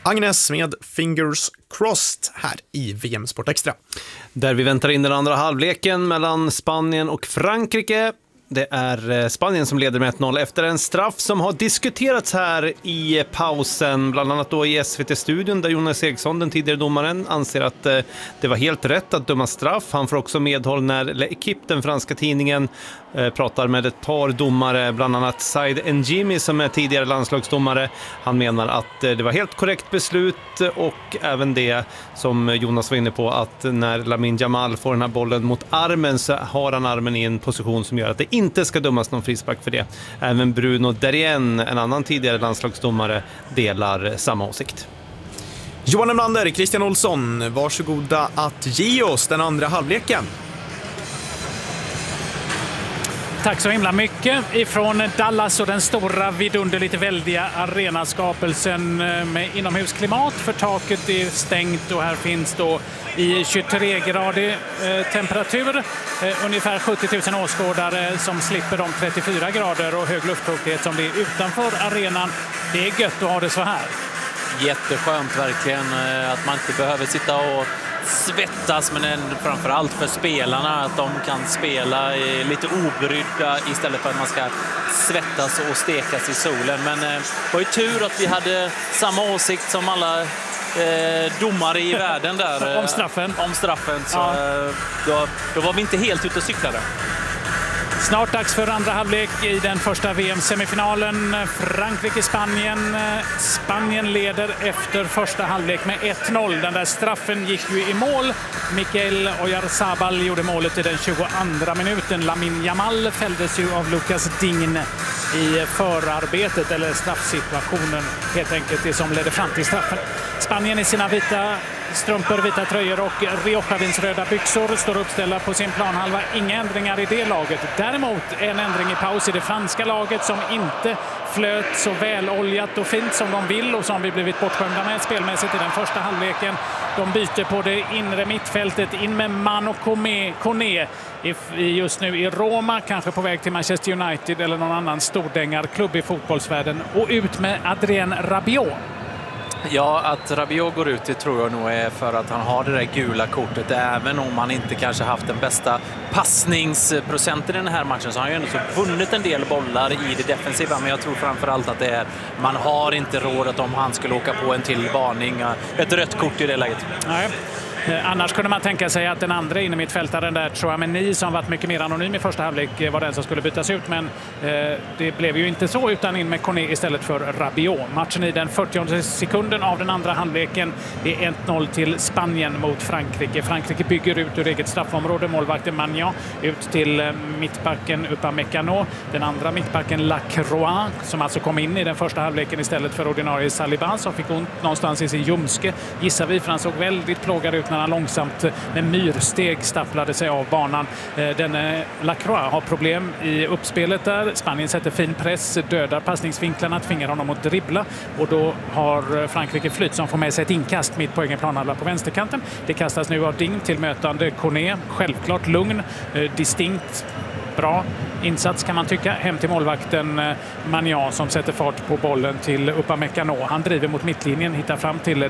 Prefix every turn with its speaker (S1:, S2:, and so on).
S1: Agnes med Fingers Crossed här i VM Sport Extra.
S2: Där vi väntar in den andra halvleken mellan Spanien och Frankrike. Det är Spanien som leder med 1-0 efter en straff som har diskuterats här i pausen, bland annat då i SVT-studion där Jonas Eriksson, den tidigare domaren, anser att det var helt rätt att döma straff. Han får också medhåll när L'Equipe, den franska tidningen, pratar med ett par domare, bland annat Said Njimi som är tidigare landslagsdomare. Han menar att det var helt korrekt beslut, och även det som Jonas var inne på, att när Lamine Yamal får den här bollen mot armen så har han armen i en position som gör att det inte ska dömas någon frispark för det. Även Bruno Darien, en annan tidigare landslagsdomare, delar samma åsikt.
S1: Johan Emlander, Christian Olsson, varsågoda att ge oss den andra halvleken.
S3: Tack så himla mycket. Ifrån Dallas och den stora, vidunderligt väldiga arenaskapelsen med inomhusklimat, för taket är stängt och här finns då i 23-gradig temperatur ungefär 70 000 åskådare som slipper de 34 grader och hög luftfuktighet som det är utanför arenan. Det är gött att ha det så här.
S4: Jätteskönt verkligen att man inte behöver sitta och svettas, men framförallt för spelarna att de kan spela lite obrydda istället för att man ska svettas och stekas i solen. Men det var ju tur att vi hade samma åsikt som alla domare i världen där. Om straffen. Så då var vi inte helt ute och cyklade.
S3: Snart dags för andra halvlek i den första VM-semifinalen. Frankrike-Spanien. Spanien leder efter första halvlek med 1-0. Den där straffen gick ju i mål. Mikael Oyarzabal gjorde målet i den 22:a minuten. Lamine Yamal fälldes ju av Lucas Digne i förarbetet, eller straffsituationen helt enkelt, det som ledde fram till straffen. Spanien i sina vita strumpor, vita tröjor och Rioja-vins röda byxor står uppställda på sin planhalva. Inga ändringar i det laget. Däremot en ändring i paus i det franska laget som inte flöt så väloljat och fint som de vill och som vi blivit bortskämda med spelmässigt i den första halvleken. De byter på det inre mittfältet, in med Mano Kone just nu i Roma, kanske på väg till Manchester United eller någon annan stordängarklubb i fotbollsvärlden, och ut med Adrien Rabiot.
S4: Ja, att Rabiot går ut, det tror jag nog är för att han har det där gula kortet. Även om han inte kanske haft den bästa passningsprocenten i den här matchen, så har han ju ändå så vunnit en del bollar i det defensiva. Men jag tror framförallt att det är, man har inte råd att om han skulle åka på en till varning, ett rött kort i det läget.
S3: Nej. Annars kunde man tänka sig att den andra inne mittfältaren där, Chouameni, som varit mycket mer anonym i första halvlek, var den som skulle bytas ut, men det blev ju inte så, utan in med Kone istället för Rabiot. Matchen i den 40:e sekunden av den andra halvleken. Det är 1-0 till Spanien mot Frankrike. Frankrike bygger ut ur eget straffområde. Målvakten Magnan ut till mittbacken Upamecano. Den andra mittbacken Lacroix, som alltså kom in i den första halvleken istället för ordinarie Saliba, som fick ont någonstans i sin ljumske, gissar vi, för han såg väldigt plågad ut när han långsamt med myrsteg stapplade sig av banan. Den Lacroix har problem i uppspelet där. Spanien sätter fin press, dödar passningsvinklarna, tvingar honom att dribbla, och då har Frankrike flyt som får med sig ett inkast mitt på egen planhalva på vänsterkanten. Det kastas nu av Ding till mötande Kone. Självklart lugn, distinkt bra insats kan man tycka. Hem till målvakten Magnan som sätter fart på bollen till Upamecano. Han driver mot mittlinjen, hittar fram till